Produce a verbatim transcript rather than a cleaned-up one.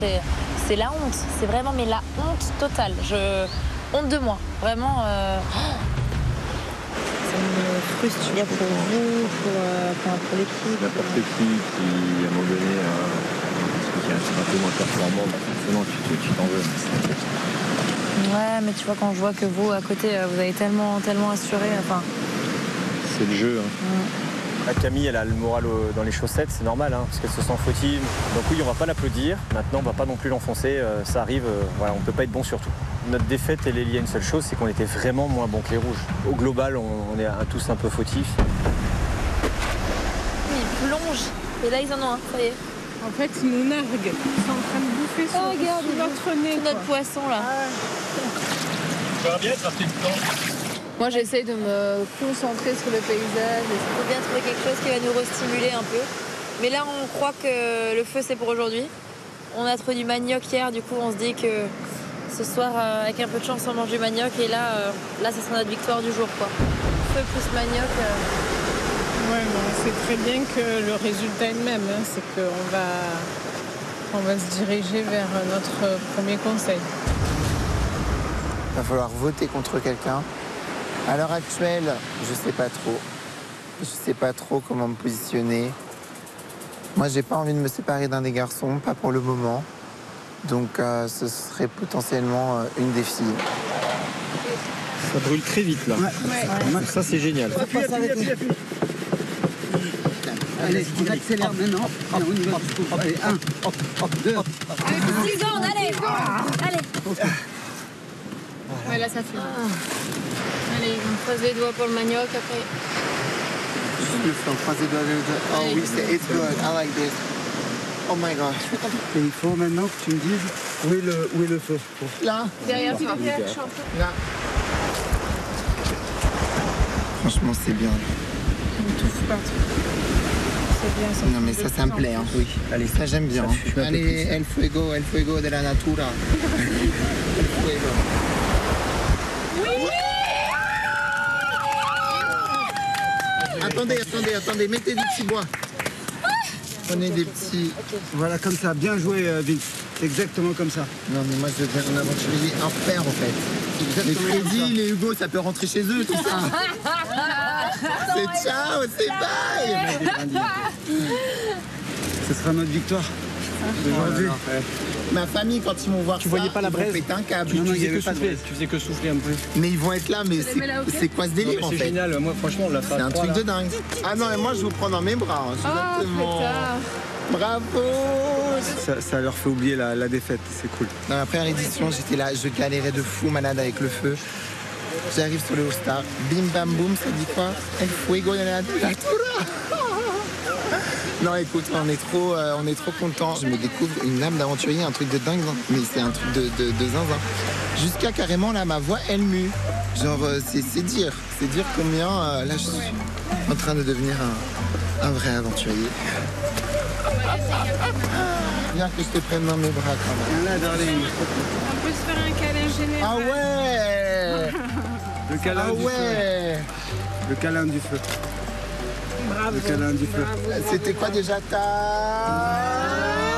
C'est la honte, c'est vraiment mais la honte totale. Je honte de moi, vraiment. Euh... Ça me frustre pour vous, pour, euh, enfin, pour l'équipe. N'importe qui qui, à un moment donné, euh, qui est un peu moins performant, bah forcément tu, tu t'en veux. Ouais, mais tu vois, quand je vois que vous, à côté, vous avez tellement, tellement assuré, enfin... C'est le jeu. Hein. Mm. La Camille, elle a le moral dans les chaussettes, c'est normal, hein, parce qu'elle se sent fautive. Donc oui, on va pas l'applaudir. Maintenant, on va pas non plus l'enfoncer. Euh, ça arrive, euh, voilà, on peut pas être bon sur tout. Notre défaite, elle est liée à une seule chose, c'est qu'on était vraiment moins bons que les rouges. Au global, on, on est tous un peu fautifs. Ils plongent, et là, ils en ont un, ça y est. En fait, ils nous narguent. Ils sont en train de bouffer sur, oh, regarde, sur notre nez. Tout notre poisson, là. Ah. Ça va bien être resté du temps. Moi, j'essaye de me concentrer sur le paysage. Il faut bien trouver quelque chose qui va nous restimuler un peu. Mais là, on croit que le feu, c'est pour aujourd'hui. On a trouvé du manioc hier, du coup, on se dit que ce soir, euh, avec un peu de chance, on mange du manioc. Et là, euh, là, ça sera notre victoire du jour, quoi. Feu plus manioc. Euh... Ouais, mais on sait très bien que le résultat est le même. Hein, c'est qu'on va, on va se diriger vers notre premier conseil. Il va falloir voter contre quelqu'un. À l'heure actuelle, je sais pas trop. Je sais pas trop comment me positionner. Moi, j'ai pas envie de me séparer d'un des garçons, pas pour le moment. Donc, euh, ce serait potentiellement euh, une des filles. Ça brûle très vite, là. Ouais. Ouais. Ça, c'est génial. Appuie, appuie, appuie, appuie. Allez, on accélère maintenant. Allez, on y va. Allez, un, deux. Allez, plus secondes, allez. Allez. Ouais, là, ça fume. Ah. Allez, on croise les doigts pour le manioc, après. Je le fais, on croise les doigts. Oh oui, c'est it's good. I like this. Oh my god. Et il faut maintenant que tu me dises où est le, où est le feu. Là. Derrière toi. Là. Franchement, c'est bien. On touche partout. C'est bien ça. Non, mais ça, ça me plaît. Hein. Oui. Allez, ça, j'aime bien. Hein. Allez, el fuego, el fuego de la natura. El fuego. Attendez, attendez, attendez, mettez du petit bois. Prenez des petits... Voilà, comme ça. Bien joué, euh, Vince. Exactement comme ça. Non, mais moi, je deviens un aventurier, un père, en fait. Les Freddy, les Hugo, ça peut rentrer chez eux, tout ça. C'est ciao, c'est bye. Ce sera notre victoire d'aujourd'hui. Ma famille, quand ils vont voir Tu ça, voyais pas la ils vont braise péter un câble. Tu, Non, tu il y faisais avait que pas de souffler. braise. Tu faisais que souffler un peu. Mais ils vont être là, mais c'est c'est quoi ce délire, Non, en mais fait? c'est génial. Moi, franchement, on l'a fait à C'est un trois, truc là. de dingue. Ah non, et moi, je vous prends dans mes bras. Hein, Oh, exactement. pétard. Bravo. Ça, ça leur fait oublier la, la défaite. C'est cool. Dans la première édition, j'étais là, je galérais de fou malade avec le feu. J'arrive sur le All-Star, bim bam boum, ça dit quoi? El fuego de la natura. Non, écoute, on est trop, euh, on est trop contents. Je me découvre une âme d'aventurier, un truc de dingue, hein. Mais c'est un truc de, de, de zinzin. Jusqu'à carrément, là, ma voix, elle mue. Genre, euh, c'est c'est dire, c'est dire combien, euh, là, je suis en train de devenir un, un vrai aventurier. Viens que je te prenne dans mes bras, quand même. Là, darling. On peut se faire un câlin général. Ah ouais. Le câlin Ah du feu. ouais. Le câlin du feu. Bravo. Le câlin du feu. Bravo. C'était quoi déjà ta...